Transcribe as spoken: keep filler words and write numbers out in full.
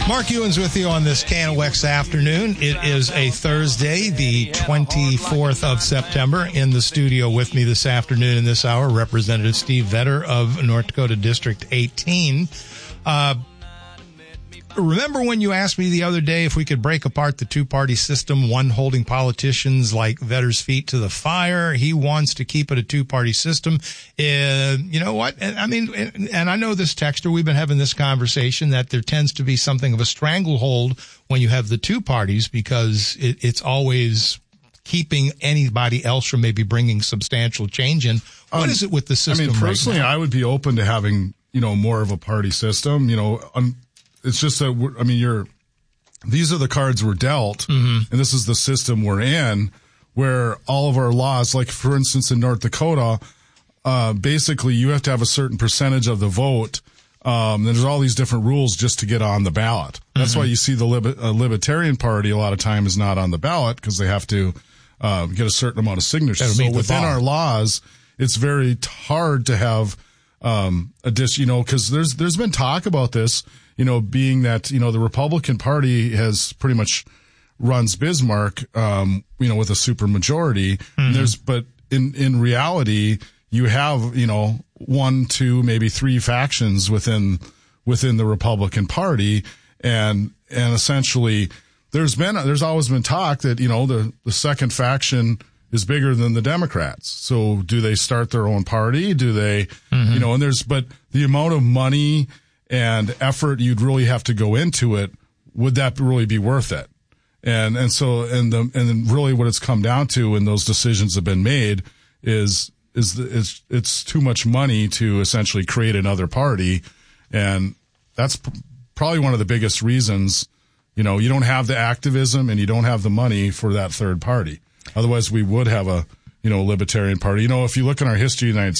Mark Ewens with you on this K N O X afternoon. It is a Thursday, the twenty-fourth of September. In the studio with me this afternoon in this hour, Representative Steve Vetter of North Dakota District eighteen. Uh, remember when you asked me the other day if we could break apart the two-party system, one holding politicians like Vetter's feet to the fire? He wants to keep it a two-party system. Uh, you know what? I mean, and I know this texter, we've been having this conversation that there tends to be something of a stranglehold when you have the two parties because it, it's always keeping anybody else from maybe bringing substantial change in. What um, is it with the system? I mean, personally, right now? I would be open to having, you know, more of a party system. You know, um, it's just that, we're, I mean, you're, these are the cards we're dealt, mm-hmm. and this is the system we're in, where all of our laws, like for instance in North Dakota, uh, basically you have to have a certain percentage of the vote. Um, there's all these different rules just to get on the ballot. That's mm-hmm. why you see the Lib- uh, Libertarian Party a lot of time is not on the ballot because they have to uh, get a certain amount of signatures. So within our laws, it's very t- hard to have um, a dis, you know, because there's there's been talk about this, you know, being that, you know, the Republican Party has pretty much runs Bismarck, um, you know, with a super majority. Mm-hmm. There's, but in, in reality, you have, you know, one, two, maybe three factions within, within the Republican Party. And, and essentially there's been, there's always been talk that, you know, the, the second faction is bigger than the Democrats. So do they start their own party? Do they, mm-hmm. you know, and there's, but the amount of money and effort you'd really have to go into it, would that really be worth it? And, and so, and the, and then really what it's come down to when those decisions have been made is, is, the, is it's too much money to essentially create another party. And that's pr- probably one of the biggest reasons, you know, you don't have the activism and you don't have the money for that third party. Otherwise we would have a, you know, libertarian party. You know, if you look in our history of the United